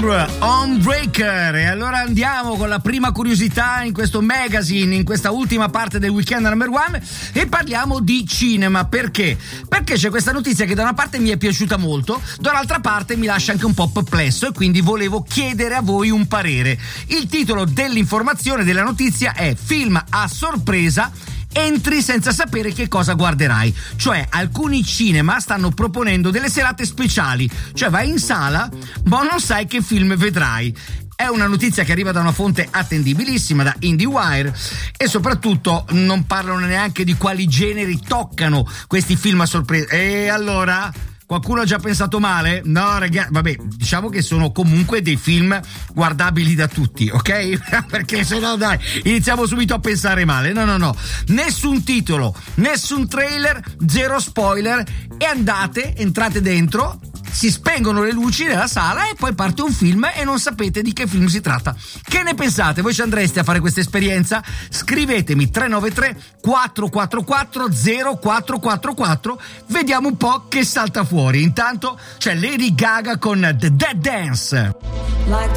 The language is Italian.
Ombre, Homebreaker. E allora andiamo con la prima curiosità in questo magazine, in questa ultima parte del weekend number one, e parliamo di cinema. Perché? Perché c'è questa notizia che da una parte mi è piaciuta molto, dall'altra parte mi lascia anche un po' perplesso, e quindi volevo chiedere a voi un parere. Il titolo dell'informazione, della notizia, è "Film a sorpresa, entri senza sapere che cosa guarderai". Cioè, alcuni cinema stanno proponendo delle serate speciali, cioè vai in sala ma non sai che film vedrai. È una notizia che arriva da una fonte attendibilissima, da IndieWire, e soprattutto non parlano neanche di quali generi toccano questi film a sorpresa. E allora, qualcuno ha già pensato male? No, ragazzi, vabbè, diciamo che sono comunque dei film guardabili da tutti, ok? Perché se no, dai, iniziamo subito a pensare male. No. Nessun titolo, nessun trailer, zero spoiler, e entrate dentro, si spengono le luci nella sala e poi parte un film e non sapete di che film si tratta. Che ne pensate? Voi ci andreste a fare questa esperienza? Scrivetemi 393 444 0444, vediamo un po' che salta fuori. Intanto c'è Lady Gaga con The Dead Dance.